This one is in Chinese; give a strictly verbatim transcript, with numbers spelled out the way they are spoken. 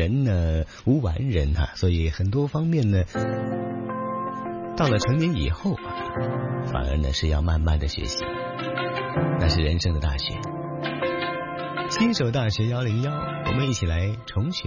人呢无完人啊，所以很多方面呢，到了成年以后啊，反而呢是要慢慢的学习，那是人生的大学。新手大学一零一，我们一起来重学。